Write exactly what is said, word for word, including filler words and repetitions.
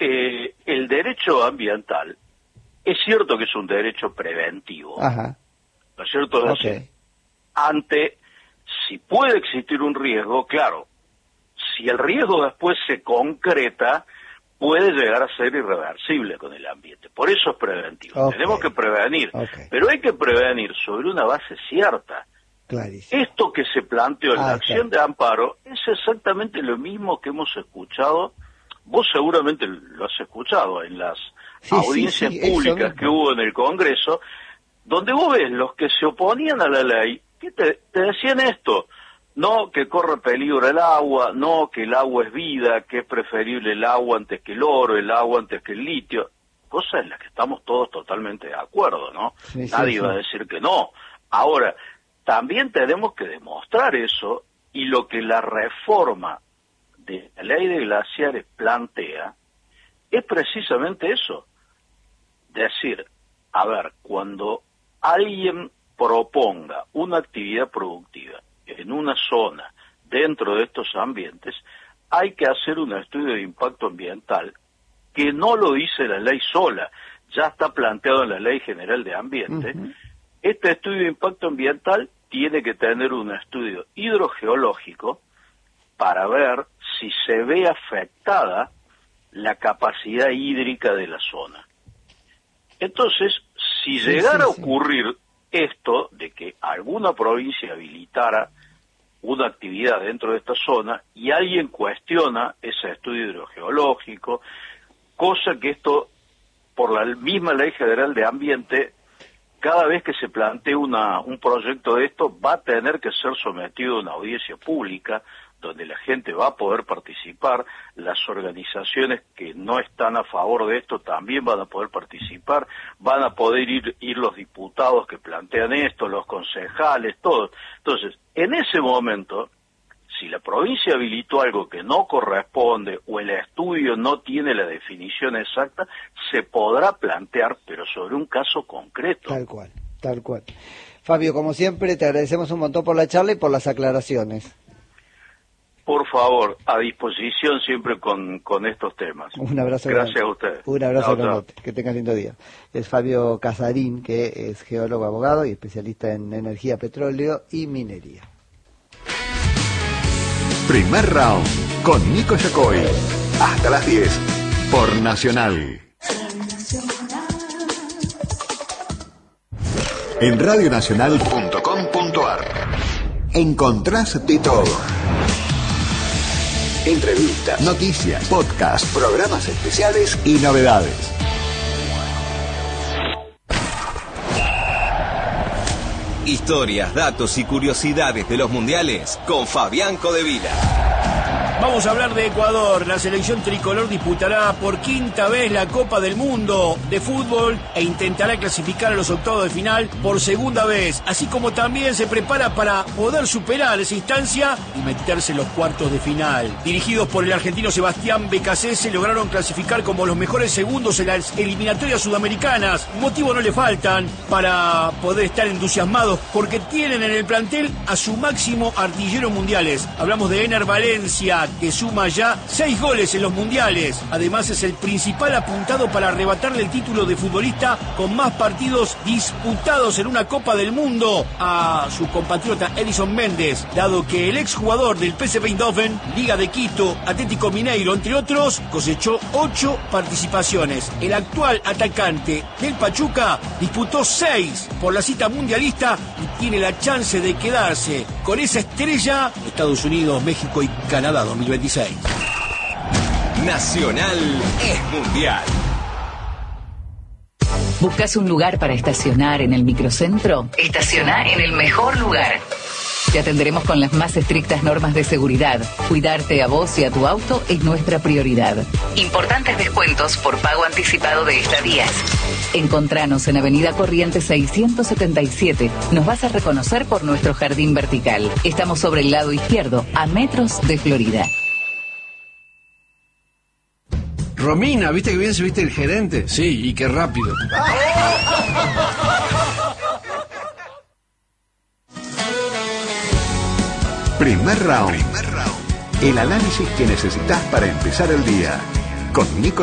eh, el derecho ambiental es cierto que es un derecho preventivo. Ajá. ¿No es cierto? Es Okay. decir, ante, si puede existir un riesgo, claro, si el riesgo después se concreta, puede llegar a ser irreversible con el ambiente. Por eso es preventivo. Okay. Tenemos que prevenir, Okay. pero hay que prevenir sobre una base cierta. Clarísimo. Esto que se planteó en Ah, la acción claro. de amparo es exactamente lo mismo que hemos escuchado, vos seguramente lo has escuchado en las Sí, audiencias sí, sí, públicas eso que hubo en el Congreso, donde vos ves los que se oponían a la ley, que te, te decían esto, no que corre peligro el agua, no que el agua es vida, que es preferible el agua antes que el oro, el agua antes que el litio, cosa en la que estamos todos totalmente de acuerdo, ¿no? Sí, sí, Nadie sí. va a decir que no. Ahora, también tenemos que demostrar eso, y lo que la reforma de la ley de glaciares plantea es precisamente eso. Decir, a ver, cuando alguien proponga una actividad productiva en una zona dentro de estos ambientes, hay que hacer un estudio de impacto ambiental que no lo dice la ley sola, ya está planteado en la Ley General de Ambiente. Uh-huh. Este estudio de impacto ambiental tiene que tener un estudio hidrogeológico para ver si se ve afectada la capacidad hídrica de la zona. Entonces, si Sí, llegara sí, a ocurrir esto de que alguna provincia habilitara una actividad dentro de esta zona y alguien cuestiona ese estudio hidrogeológico, cosa que esto, por la misma Ley General de Ambiente, cada vez que se plantee una, un proyecto de esto, va a tener que ser sometido a una audiencia pública, donde la gente va a poder participar, las organizaciones que no están a favor de esto también van a poder participar, van a poder ir, ir los diputados que plantean esto, los concejales, todos. Entonces, en ese momento, si la provincia habilitó algo que no corresponde o el estudio no tiene la definición exacta, se podrá plantear, pero sobre un caso concreto. Tal cual, tal cual. Fabio, como siempre, te agradecemos un montón por la charla y por las aclaraciones. Por favor, a disposición siempre con, con estos temas. Un abrazo Gracias grande. a ustedes. Un abrazo Chao, grande. Que tengas lindo día. Es Fabio Casarín, que es geólogo, abogado y especialista en energía, petróleo y minería. Primer round con Nico Yacoy. Hasta las diez por Nacional. En radionacional punto com punto ar encontrás de todo. Entrevistas, noticias, podcasts, programas especiales y novedades. Historias, datos y curiosidades de los mundiales con Fabián Codevila. Vamos a hablar de Ecuador. La selección tricolor disputará por quinta vez la Copa del Mundo de fútbol e intentará clasificar a los octavos de final por segunda vez, así como también se prepara para poder superar esa instancia y meterse en los cuartos de final. Dirigidos por el argentino Sebastián Becasese, lograron clasificar como los mejores segundos en las eliminatorias sudamericanas. Motivos no le faltan para poder estar entusiasmados, porque tienen en el plantel a su máximo artillero mundiales. Hablamos de Ener Valencia, que suma ya seis goles en los mundiales. Además es el principal apuntado para arrebatarle el título de futbolista con más partidos disputados en una Copa del Mundo a su compatriota Edison Méndez, dado que el exjugador del P S V Eindhoven, Liga de Quito, Atlético Mineiro, entre otros, cosechó ocho participaciones. El actual atacante del Pachuca disputó seis por la cita mundialista y tiene la chance de quedarse con esa estrella Estados Unidos, México y Canadá dos mil veintiséis. Nacional es mundial. ¿Buscas un lugar para estacionar en el microcentro? Estaciona en el mejor lugar. Te atenderemos con las más estrictas normas de seguridad. Cuidarte a vos y a tu auto es nuestra prioridad. Importantes descuentos por pago anticipado de estadías. Encontranos en Avenida Corrientes seiscientos setenta y siete. Nos vas a reconocer por nuestro jardín vertical. Estamos sobre el lado izquierdo, a metros de Florida. Romina, ¿viste que bien se viste el gerente? Sí, y qué rápido. Primer round. El análisis que necesitas para empezar el día. Con Nico